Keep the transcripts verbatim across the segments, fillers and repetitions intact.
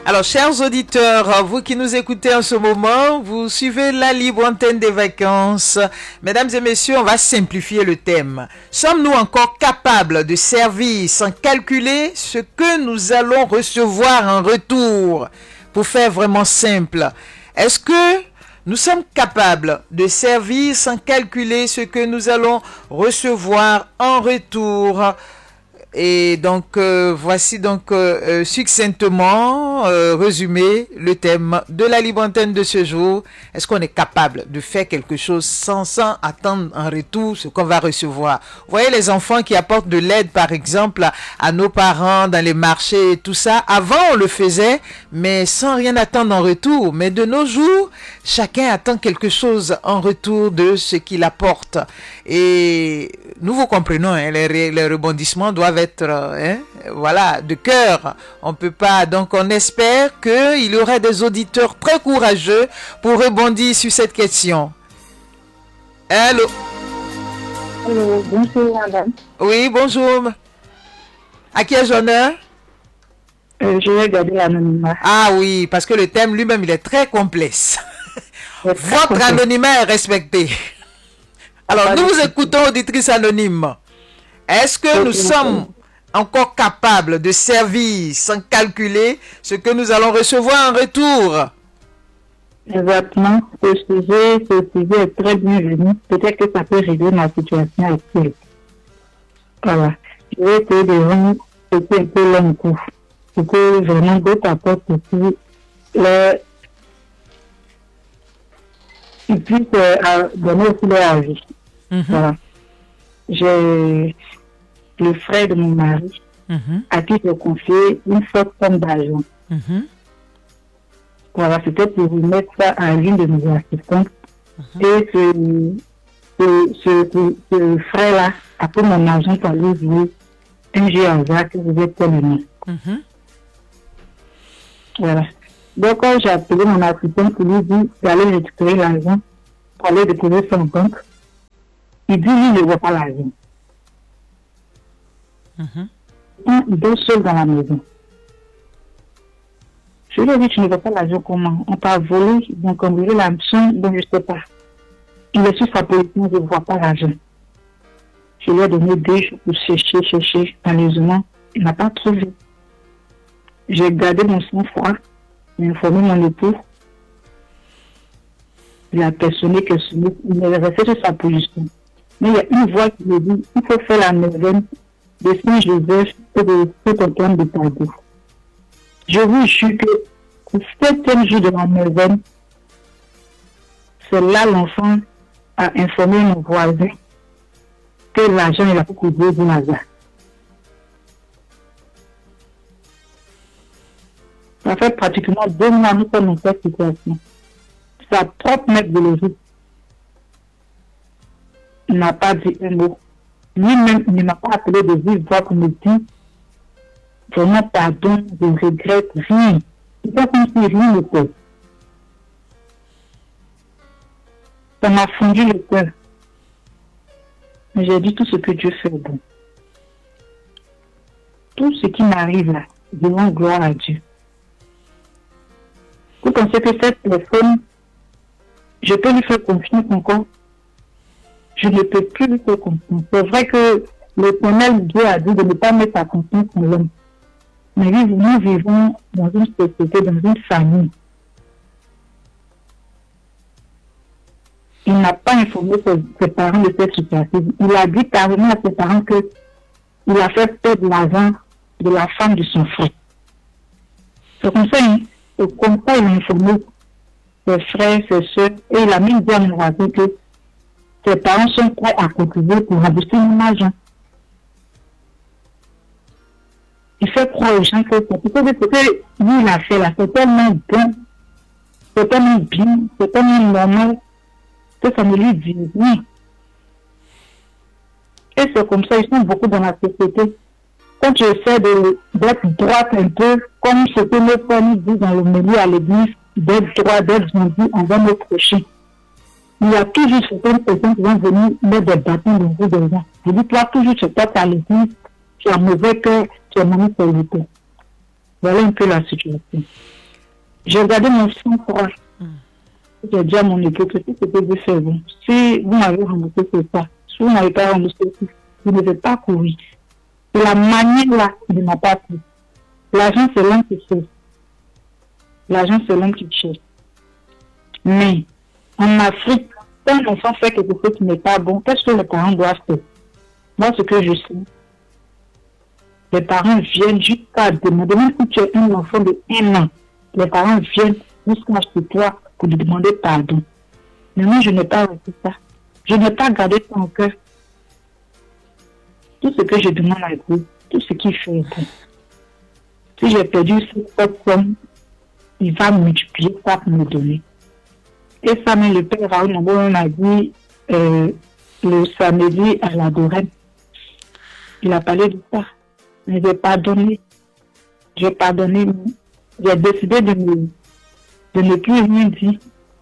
Alors, chers auditeurs, vous qui nous écoutez en ce moment, vous suivez la libre antenne des vacances. Mesdames et messieurs, on va simplifier le thème. Sommes-nous encore capables de servir sans calculer ce que nous allons recevoir en retour? Pour faire vraiment simple, est-ce que nous sommes capables de servir sans calculer ce que nous allons recevoir en retour? Et donc, euh, voici donc euh, succinctement euh, résumé le thème de la libre antenne de ce jour. Est-ce qu'on est capable de faire quelque chose sans, sans attendre en retour ce qu'on va recevoir? Vous voyez les enfants qui apportent de l'aide, par exemple, à, à nos parents dans les marchés et tout ça. Avant, on le faisait, mais sans rien attendre en retour. Mais de nos jours, chacun attend quelque chose en retour de ce qu'il apporte. Et nous vous comprenons, hein, les, les rebondissements doivent être hein, voilà, de cœur. On peut pas. Donc on espère qu'il y aura des auditeurs très courageux pour rebondir sur cette question. Allô? Allô, bonjour madame. Oui, bonjour. À qui ai-je honneur? Euh, je vais garder l'anonymat. Ah oui, parce que le thème lui-même il est très complexe. Très Votre complexe. anonymat est respecté. Alors Pas nous du vous tout. écoutons, auditrice anonyme. Est-ce que Ok, nous sommes encore capables de servir sans calculer ce que nous allons recevoir en retour? Exactement. Ce sujet, ce sujet est très bienvenu. Peut-être que ça peut régler ma situation actuelle. Voilà. Je vais essayer de rendre ce un peu long coup. Pour que vraiment d'autres apportent aussi leur... Ils puissent euh, donner aussi leur avis. Mhm, Voilà. J'ai le frère de mon mari mhm, à qui j'ai confié une forte somme d'argent. mhm, Voilà, c'était pour remettre ça à l'une de mes assistantes. mhm. Et ce, ce, ce, ce, ce frère-là a pris mon argent pour aller jouer un jeu en hasard que vous êtes tellement. Mhm. Voilà. Donc, quand j'ai appelé mon assistante pour lui dire d'aller récupérer l'argent pour aller déposer son compte, il dit lui, il ne voit pas l'argent. Mhm. Il dort seul dans la maison. Je lui ai dit, tu ne vois pas l'argent comment? On t'a volé, ils ont cambriolé la maison, donc je ne sais pas. Il est sur sa position, je ne vois pas l'argent. Je lui ai donné deux jours pour chercher, chercher. Malheureusement, il n'a pas trouvé. J'ai gardé mon sang-froid, j'ai informé mon époux. Il a personné que ce il est resté sur sa position. Mais il y a une voix qui me dit, il faut faire la neuvaine de Saint-Joseph et de Saint-Antoine de Padoue. Je vous jure que le septième jour de la neuvaine, c'est là l'enfant a informé mon voisin que l'argent il a coupé du hasard. Ça fait pratiquement deux mois nous sommes dans cette situation. Sa propre maître biologique n'a pas dit un mot. Lui-même, il ne m'a pas appelé de vive voix pour me dire vraiment pardon, je regrette rien. C'est pas comme si rien n'était. Ça m'a fondu le cœur. Mais j'ai dit tout ce que Dieu fait est bon. Tout ce qui m'arrive là, je rends gloire à Dieu. Vous pensez que cette personne, je peux lui faire confiance encore? Je ne peux plus lui faire confiance. C'est vrai que l'Éternel Dieu a dit de ne pas mettre sa confiance en l'homme. Mais nous, nous vivons dans une société, dans une famille. Il n'a pas informé ses, ses parents de cette situation. Il a dit carrément à ses parents que il a fait perdre l'argent de la femme de son frère. C'est comme ça, hein? C'est comme ça il a informé ses frères, ses soeurs, et il a même dit à mon voisin que ses parents sont prêts à contribuer pour rembourser mon argent. Il fait croire aux gens que c'est ce que lui il a fait là, c'est tellement bon, c'est tellement bien, c'est tellement normal que ça ne lui dit rien. Et c'est comme ça, ils sont beaucoup dans la société. Quand tu essaies de, d'être droite un peu, comme ce que nos familles disent dans le milieu à l'église, d'être droit, d'être gentil envers nos prochains. Il y a toujours certaines personnes qui vont venir mettre des bâtons dans vous des gens. Je dis, toi, toujours, tu es à l'église, tu as mauvais cœur, tu es mauvais serviteur. Voilà un peu la situation. J'ai gardé mon sang-froid. Mm. J'ai dit à mon époux que si c'était de faire bon. Si vous m'avez remboursé, c'est ça. Si vous n'avez pas remboursé, vous ne devez pas courir. C'est la manière là qui ne m'a pas pris. L'argent, c'est l'homme qui fait. L'argent, c'est l'homme qui cherche. Mais, en Afrique, quand un enfant fait quelque chose qui n'est pas bon, qu'est-ce que les parents doivent faire? Moi, ce que je sais, les parents viennent jusqu'à demander, même si tu es un enfant de un an, les parents viennent jusqu'à chez toi pour lui demander pardon. Mais moi, je n'ai pas reçu ça. Je n'ai pas gardé ça en cœur. Tout ce que je demande à Dieu, tout ce qu'il fait est bon. Si j'ai perdu cette somme, il va multiplier ça pour me donner. Et ça, mais le père Raoul Nambo m'a dit euh, le samedi à la Dorène. Il a parlé de ça. Mais j'ai pardonné. J'ai pardonné. J'ai décidé de, me, de ne plus rien dire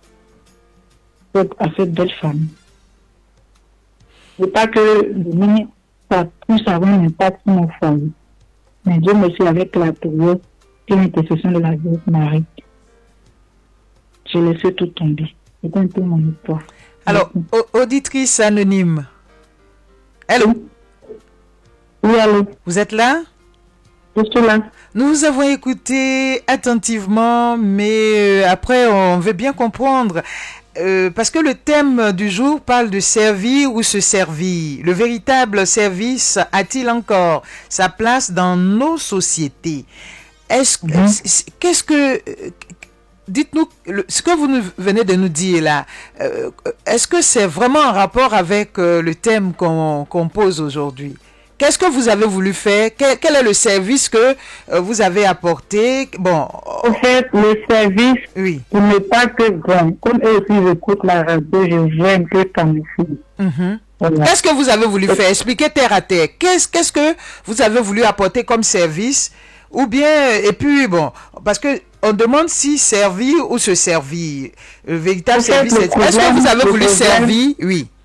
à cette belle femme. C'est pas que le ministre, ça puisse avoir un impact sur mon foyer. Mais Dieu merci, avec la prière et l'intercession de la Vierge Marie, j'ai laissé tout tomber. C'est un peu mon histoire. Alors, auditrice anonyme. Allô? Oui, allô? Vous êtes là? Je suis là. Nous vous avons écouté attentivement, mais après, on veut bien comprendre. Euh, parce que le thème du jour parle de servir ou se servir. Le véritable service a-t-il encore sa place dans nos sociétés? Est-ce que, mm-hmm. qu'est-ce que, dites-nous, ce que vous nous venez de nous dire là, euh, est-ce que c'est vraiment en rapport avec euh, le thème qu'on, qu'on pose aujourd'hui? Qu'est-ce que vous avez voulu faire? Quel, quel est le service que euh, vous avez apporté? Bon. En fait, le service, oui. Ce n'est pas que grand. Comme eux aussi, j'écoute la radio, je j'aime que ça me fait. Mm-hmm. Voilà. Qu'est-ce que vous avez voulu faire? Expliquez terre à terre. Qu'est-ce, qu'est-ce que vous avez voulu apporter comme service? Ou bien, et puis, bon, parce que on demande si servir ou se servir. Le véritable en fait, service, le est... problème, est-ce que vous avez voulu problème, servir? Oui.